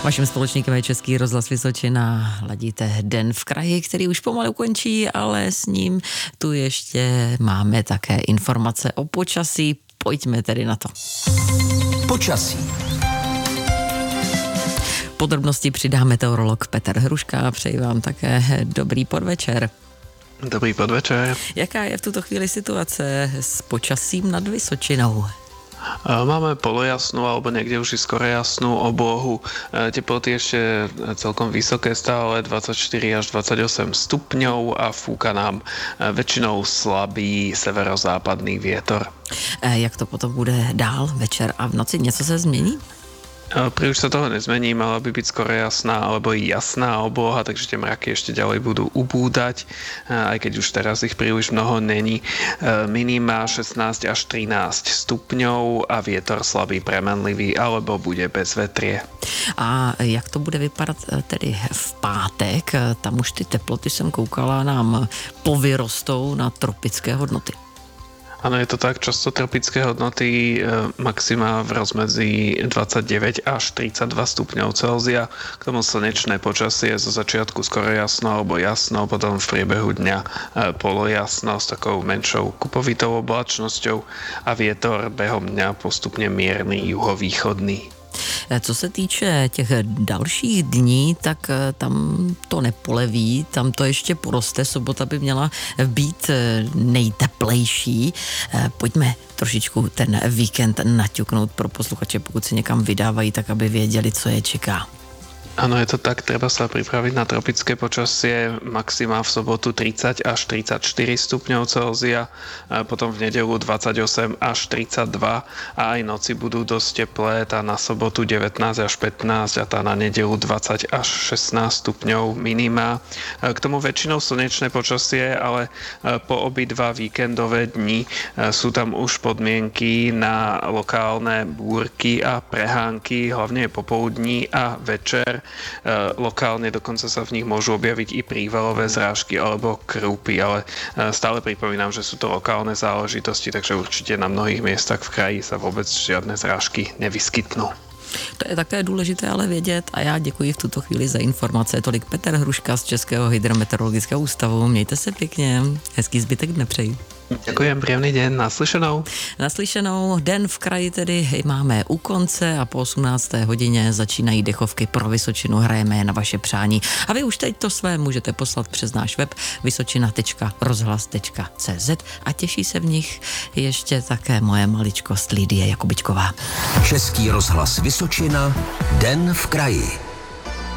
Vaším společníkem je Český rozhlas Vysočina. Ladíte Den v kraji, který už pomalu končí, ale s ním tu ještě máme také informace o počasí. Pojďme tedy na to. Počasí. Podrobnosti přidá meteorolog Petr Hruška. Přeji vám také dobrý podvečer. Dobrý podvečer. Jaká je v tuto chvíli situace s počasím nad Vysočinou? Máme polojasnú alebo niekde už i skoro jasnú oblohu. Teploty ešte celkom vysoké, stále 24 až 28 stupňov a fúka nám väčšinou slabý severozápadný vietor. Jak to potom bude dál večer a v noci? Něco se změní? Príliš sa toho nezmení, mala by byť skoro jasná alebo i jasná obloha, takže tie mraky ešte ďalej budú ubúdať, aj keď už teraz ich príliš mnoho není. Minima 16 až 13 stupňov a vietor slabý premenlivý alebo bude bez vetrie. A jak to bude vypadat tedy v pátek? Tam už ty teploty, jsem koukala, nám povyrostou na tropické hodnoty. Áno, je to tak, často tropické hodnoty maxima v rozmedzi 29 až 32 stupňov Celzia. K tomu slnečné počasie zo začiatku skoro jasno alebo jasno, potom v priebehu dňa polojasno s takou menšou kupovitou oblačnosťou a vietor behom dňa postupne mierny juhovýchodný. Co se týče těch dalších dní, tak tam to nepoleví, tam to ještě poroste, sobota by měla být nejteplejší. Pojďme trošičku ten víkend naťuknout pro posluchače, pokud se někam vydávají, tak aby věděli, co je čeká. Áno, je to tak, treba sa pripraviť na tropické počasie, maxima v sobotu 30 až 34 stupňov Celzia, potom v nedeľu 28 až 32 a aj noci budú dosť teplé, tá na sobotu 19 až 15 a tá na nedeľu 20 až 16 stupňov minima. K tomu väčšinou slnečné počasie, ale po obidva víkendové dni sú tam už podmienky na lokálne búrky a prehánky, hlavne popoludní a večer. Lokálne dokonca sa v nich môžu objaviť i prívalové zrážky alebo krúpy, ale stále pripomínam, že sú to lokálne záležitosti, takže určite na mnohých miestach v kraji sa vôbec žiadne zrážky nevyskytnú. To je také důležité ale vědět a já děkuji v tuto chvíli za informace. Tolik Petr Hruška z Českého hydrometeorologického ústavu. Mějte se pěkně, hezký zbytek dne přeji. Ďakujem, príjemný deň, naslyšenou. Naslyšenou, Den v kraji tedy máme u konce a po 18. hodině začínají dechovky pro Vysočinu, hrajeme na vaše přání. A vy už teď to své můžete poslat přes náš web vysočina.rozhlas.cz a těší se v nich ještě také moje maličkost Lidie Jakubičková. Český rozhlas Vysočina, Den v kraji.